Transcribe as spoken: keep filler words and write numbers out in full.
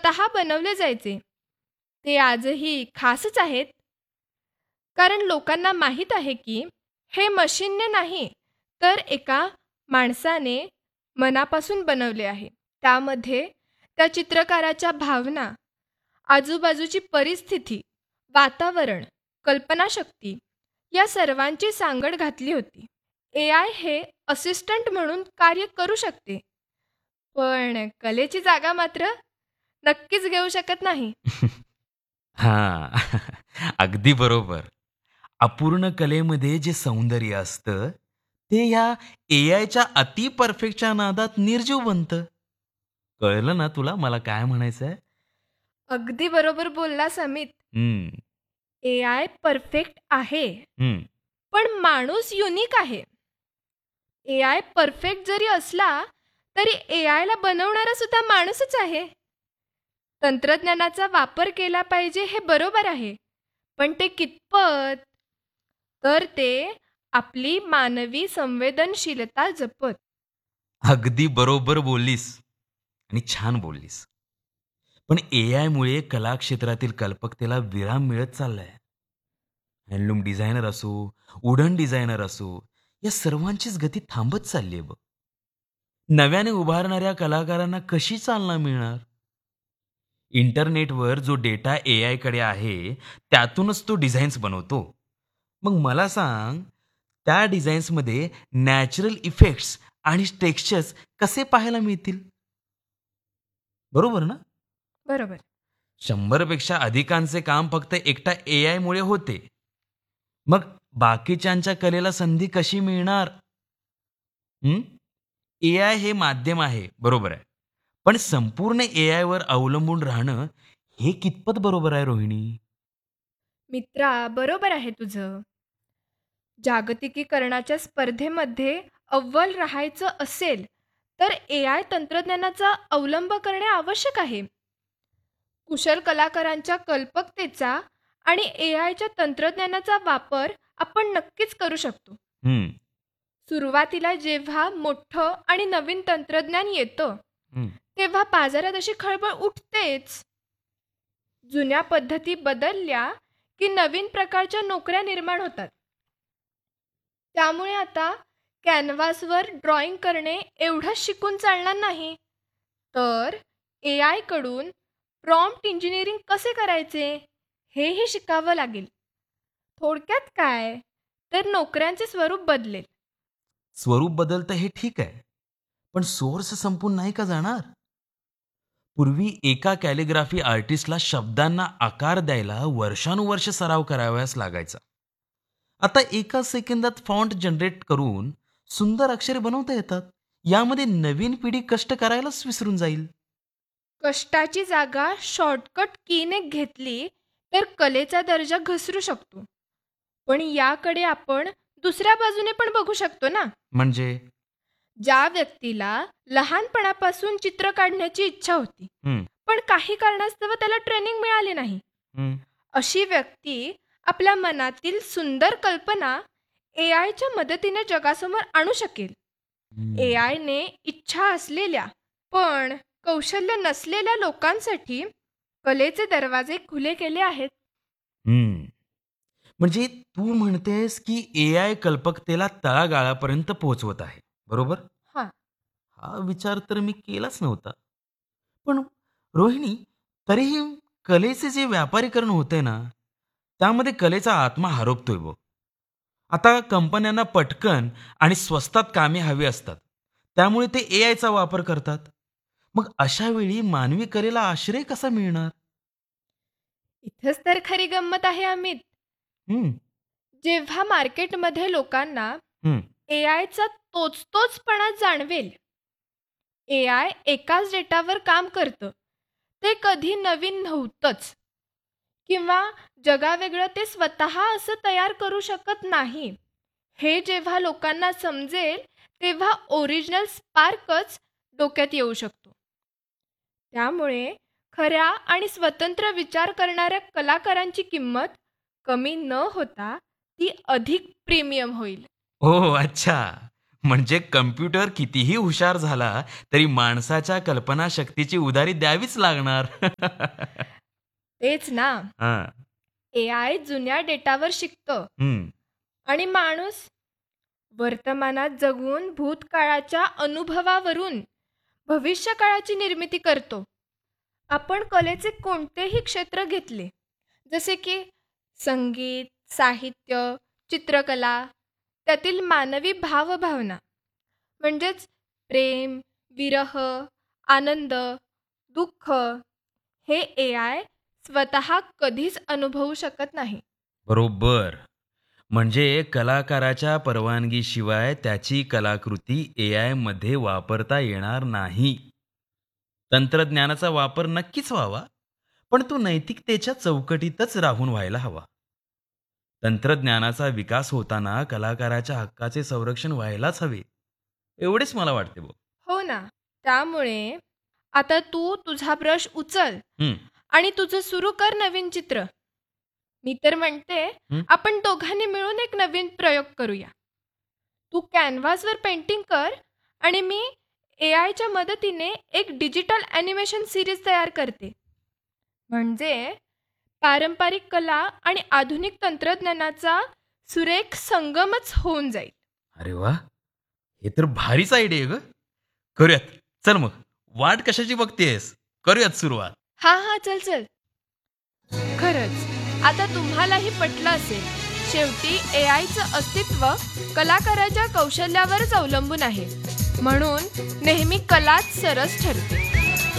स्वतः बनवले जायचे ते आजही खासच आहेत. कारण लोकांना माहीत आहे की हे मशीनने नाही तर एका माणसाने मनापासून बनवले आहे. त्यामध्ये त्या चित्रकाराच्या भावना, आजूबाजूची परिस्थिती, वातावरण, कल्पनाशक्ती या सर्वांची सांगड घातली होती. ए आय हे असिस्टंट म्हणून कार्य करू शकते, पण कलेची जागा मात्र नक्कीच घेऊ शकत नाही. हा अगदी बरोबर. अपूर्ण कलेमध्ये जे सौंदर्य असतं ते या ए आयच्या अति परफेक्टच्या नादात निर्जीव बनतं. कळलं ना तुला मला काय म्हणायचंय? अगदी बरोबर बोललास अमित. हम्म, ए आय परफेक्ट आहे, हम्म, पण माणूस युनिक आहे. ए आय परफेक्ट जरी असला तरी ए आयला बनवणारा सुद्धा माणूसच आहे. तंत्रज्ञानाचा वापर केला पाहिजे हे बरोबर आहे, पण ते कितपत? तर ते आपली मानवी संवेदनशीलता जपत. अगदी बरोबर बोललीस आणि छान बोललीस. पण ए आय मुळे कला क्षेत्रातील कल्पकतेला विराम मिळत चाललाय. हँडलूम डिझायनर असो, वुडन डिझायनर असो, या सर्वांचीच गती थांबत चालली आहे बघ. नव्याने उभारणाऱ्या कलाकारांना कशी चालना मिळणार? इंटरनेटवर जो डेटा ए आय कडे आहे त्यातूनच तो डिझाईन्स बनवतो. मग मला सांग, त्या डिझाईन्समध्ये नॅचरल इफेक्ट्स आणि टेक्स्चर्स कसे पाहायला मिळतील? बरोबर ना? बरोबर. शंभरपेक्षा अधिकांचे काम फक्त एकटा ए आय मुळे होते. मग बाकीच्यांच्या कलेला संधी कशी मिळणार? ए आय हे माध्यम आहे, बरोबर आहे, पण संपूर्ण ए आय वर अवलंबून राहणं हे कितपत बरोबर आहे रोहिणी? मित्रा, बरोबर आहे तुझं. जागतिकीकरणाच्या स्पर्धेमध्ये अव्वल राहायचं असेल तर ए आय तंत्रज्ञानाचा अवलंब करणे आवश्यक आहे. कुशल कलाकारांच्या कल्पकतेचा आणि ए आयच्या तंत्रज्ञानाचा वापर आपण नक्कीच करू शकतो. हम्म, सुरुवातीला जेव्हा मोठं आणि नवीन तंत्रज्ञान येतं हम्म, तेव्हा बाजारात अशी खळबळ उठतेच. जुन्या पद्धती बदलल्या की नवीन प्रकारच्या नोकऱ्या निर्माण होतात. त्यामुळे आता कॅनव्हासवर ड्रॉइंग करणे एवढं शिकून चालणार नाही, तर ए आय कडून प्रॉम्प्ट इंजिनिअरिंग कसे करायचे हेही शिकावं लागेल. थोडक्यात काय, तर नोकऱ्यांचे स्वरूप बदलेल. स्वरूप बदलतं हे ठीक आहे, पण सोर्स संपून नाही का जाणार? पूर्वी एका कॅलिग्राफी आर्टिस्टला शब्दांना आकार द्यायला वर्षानुवर्ष सराव करावयास लागायचा. आता एका सेकंदात फॉन्ट जनरेट करून सुंदर अक्षरे बनवता येतात. यामध्ये नवीन पिढी कष्ट करायलाच विसरून जाईल. कष्टाची जागा शॉर्टकट कीने घेतली तर कलेचा दर्जा घसरू शकतो. पण याकडे आपण दुसऱ्या बाजूने पण बघू शकतो ना. म्हणजे ज्या व्यक्तीला लहानपणापासून चित्र काढण्याची इच्छा होती, हं, पण काही कारणास्तव त्याला ट्रेनिंग मिळाली नाही, हं, अशी व्यक्ती आपल्या मनातील सुंदर कल्पना ए आयच्या मदतीने जगासमोर आणू शकेल. हं. ए आयने इच्छा असलेल्या पण कौशल्य नसलेल्या लोकांसाठी कलेचे दरवाजे खुले केले आहेत. हं. म्हणजे तू म्हणतेस की ए आय कल्पकतेला तळागाळापर्यंत पोहोचवत आहे, बरोबर? हां. हा विचार तर मी केलाच नव्हता. पण रोहिणी, तरीही कलेचे जे व्यापारीकरण होते ना, त्यामध्ये कलेचा आत्मा हरपतोय बघ. आता कंपन्यांना पटकन आणि स्वस्तात कामे हवी असतात, त्यामुळे ते ए आयचा वापर करतात. मग अशा वेळी मानवी कलेला आश्रय कसा मिळणार? इथंच तर खरी गंमत आहे अमित. हं, जेव्हा मार्केटमध्ये लोकांना हं, ए आयचा तोच तोचपणा जाणवेल, ए आय एकाच डेटावर काम करतं, ते कधी नवीन नव्हतंच, किंवा जगावेगळं ते स्वतः असं तयार करू शकत नाही, हे जेव्हा लोकांना समजेल तेव्हा ओरिजिनल स्पार्कच डोक्यात येऊ शकतो. त्यामुळे खऱ्या आणि स्वतंत्र विचार करणाऱ्या कलाकारांची किंमत कमी न होता ती अधिक प्रीमियम होईल. हो, अच्छा. म्हणजे कम्प्युटर कितीही हुशार झाला तरी माणसाच्या कल्पनाशक्तीची उधारी द्यावीच लागणार. तेच ना. हां. ए आय जुन्या डेटावर शिकतं हं. आणि माणूस वर्तमानात जगून भूतकाळाच्या अनुभवावरून भविष्यकाळाची निर्मिती करतो. आपण कलेचे कोणतेही क्षेत्र घेतले, जसे की संगीत, साहित्य, चित्रकला, त्यातील मानवी भावभावना म्हणजेच प्रेम, विरह, आनंद, दुःख हे ए आय स्वतः कधीच अनुभवू शकत नाही. बरोबर. म्हणजे कलाकाराच्या परवानगीशिवाय त्याची कलाकृती ए आय मध्ये वापरता येणार नाही. तंत्रज्ञानाचा वापर नक्कीच व्हावा, पण तो नैतिकतेच्या चौकटीतच राहून व्हायला हवा. तंत्रज्ञानाचा विकास होताना कलाकाराच्या हक्काचे संरक्षण व्हायलाच हवे, एवढेच मला वाटते भाऊ. हो ना. त्यामुळे आता तू तुझा ब्रश उचल हं, आणि तुझं सुरू कर नवीन चित्र. मी तर म्हणते हं. आपण दोघांनी मिळून एक नवीन प्रयोग करूया. तू कॅनव्हासवर पेंटिंग कर आणि मी ए आयच्या मदतीने एक डिजिटल ॲनिमेशन सिरीज तयार करते. म्हणजे पारंपरिक कला आणि आधुनिक तंत्रज्ञानाचा सुरेख संगमच होऊन जाईल. अरे वा, हे तर भारीच आयडिया आहे ग. करूयात. चल मग, वाट कशाची बघतेस, करूयात सुरुवात. हा हा चल चल. खरंच आता तुम्हालाही पटलं असेल, शेवटी ए आयचं अस्तित्व कलाकाराच्या कौशल्यावरच अवलंबून आहे. म्हणून नेहमी कलाच सरस ठरते.